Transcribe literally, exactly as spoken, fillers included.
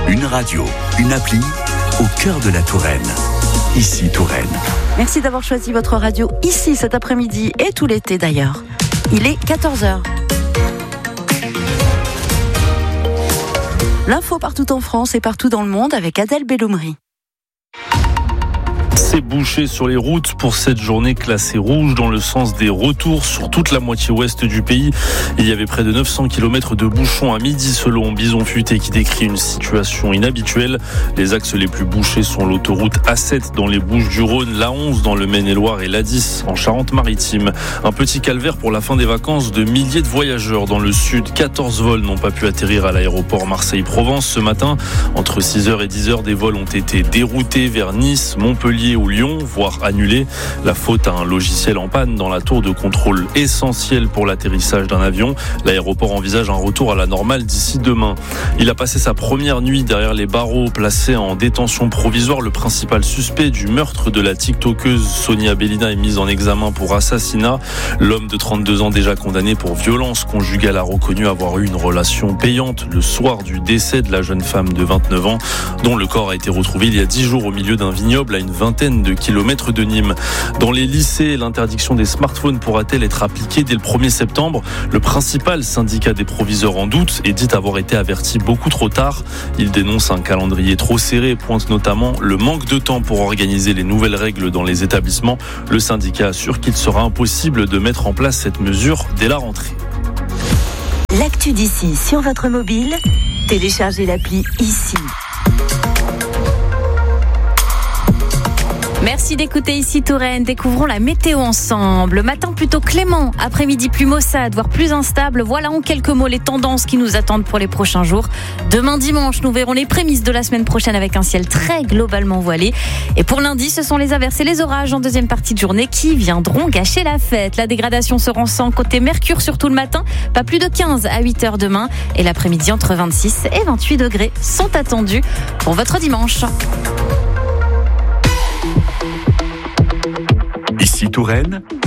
Une radio, une appli au cœur de la Touraine. Ici Touraine. Merci d'avoir choisi votre radio ici cet après-midi et tout l'été d'ailleurs. Il est quatorze heures. L'info partout en France et partout dans le monde avec Adèle Belloumri. C'est bouché sur les routes pour cette journée classée rouge dans le sens des retours sur toute la moitié ouest du pays. Il y avait près de neuf cents kilomètres de bouchons à midi selon Bison Futé qui décrit une situation inhabituelle. Les axes les plus bouchés sont l'autoroute A sept dans les Bouches-du-Rhône, l'A onze dans le Maine-et-Loire et l'A dix en Charente-Maritime. Un petit calvaire pour la fin des vacances de milliers de voyageurs dans le sud. quatorze vols n'ont pas pu atterrir à l'aéroport Marseille-Provence ce matin. Entre six heures et dix heures, des vols ont été déroutés vers Nice, Montpellier ou Lyon, voire annulés. La faute à un logiciel en panne dans la tour de contrôle essentielle pour l'atterrissage d'un avion. L'aéroport envisage un retour à la normale d'ici demain. Il a passé sa première nuit derrière les barreaux, placé en détention provisoire. Le principal suspect du meurtre de la tiktokeuse Sonia Bellina est mis en examen pour assassinat. L'homme de trente-deux ans déjà condamné pour violence conjugale a reconnu avoir eu une relation payante le soir du décès de la jeune femme de vingt-neuf ans, dont le corps a été retrouvé il y a dix jours au milieu d'un vignoble à une vingtaine de kilomètres de Nîmes. Dans les lycées, l'interdiction des smartphones pourra-t-elle être appliquée dès le premier septembre ? Le principal syndicat des proviseurs en doute et dit avoir été averti beaucoup trop tard. Il dénonce un calendrier trop serré et pointe notamment le manque de temps pour organiser les nouvelles règles dans les établissements. Le syndicat assure qu'il sera impossible de mettre en place cette mesure dès la rentrée. L'actu d'ici sur votre mobile, téléchargez l'appli ici. Merci d'écouter ici Touraine. Découvrons la météo ensemble. Matin plutôt clément, après-midi plus maussade, voire plus instable. Voilà en quelques mots les tendances qui nous attendent pour les prochains jours. Demain dimanche, nous verrons les prémices de la semaine prochaine avec un ciel très globalement voilé. Et pour lundi, ce sont les averses et les orages en deuxième partie de journée qui viendront gâcher la fête. La dégradation se ressent côté Mercure surtout le matin. Pas plus de quinze à huit heures demain. Et l'après-midi, entre vingt-six et vingt-huit degrés sont attendus pour votre dimanche. Ici Touraine,